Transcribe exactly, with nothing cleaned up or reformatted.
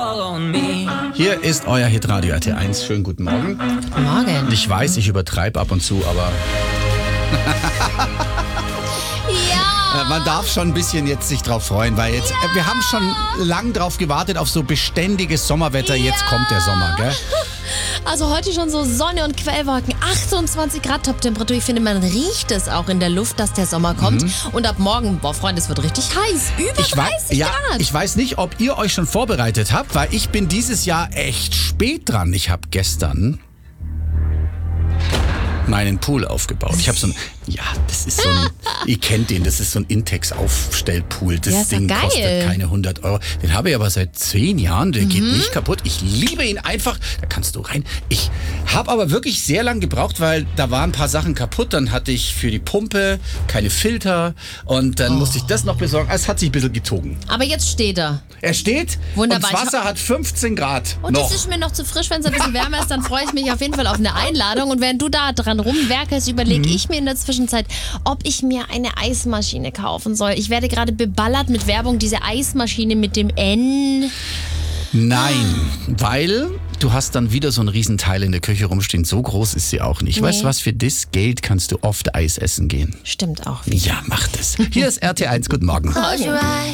Hier ist euer Hitradio R T eins. Schönen guten Morgen. Guten Morgen. Ich weiß, ich übertreibe ab und zu, aber Ja. äh, man darf schon ein bisschen jetzt sich drauf freuen, weil jetzt, äh, wir haben schon lang drauf gewartet auf so beständiges Sommerwetter. Jetzt Ja. kommt der Sommer, gell? Also heute schon so Sonne und Quellwolken, achtundzwanzig Grad Toptemperatur. Ich finde, man riecht es auch in der Luft, dass der Sommer kommt. Und ab morgen, boah Freunde, es wird richtig heiß. Über Ich weiß, dreißig ja, Grad. ich weiß nicht, ob ihr euch schon vorbereitet habt, weil ich bin dieses Jahr echt spät dran. Ich habe gestern meinen Pool aufgebaut. Ich habe so ein, ja, das ist so ein, ihr kennt den, das ist so ein Intex-Aufstellpool. Das Ja, ist doch Ding geil. kostet keine hundert Euro. Den habe ich aber seit zehn Jahren, der geht nicht kaputt. Ich liebe ihn einfach, da kannst du rein. Ich habe aber wirklich sehr lang gebraucht, weil da waren ein paar Sachen kaputt. Dann hatte ich für die Pumpe keine Filter und dann musste ich das noch besorgen. Es hat sich ein bisschen gezogen. Aber jetzt steht er. Er steht Wunderbar. und das Wasser hat fünfzehn Grad Und noch. es ist mir noch zu frisch, wenn es ein bisschen wärmer ist, dann freue ich mich auf jeden Fall auf eine Einladung. Und während du da dran rumwerkelst, überlege ich mir in der Zwischenzeit, ob ich mir eine Eismaschine kaufen soll. Ich werde gerade beballert mit Werbung, diese Eismaschine mit dem N. Nein, weil du hast dann wieder so ein Riesenteil in der Küche rumstehen. So groß ist sie auch nicht. Nee. Weißt du was, für das Geld kannst du oft Eis essen gehen. Stimmt auch. Ja, mach das. Hier ist R T eins, guten Morgen.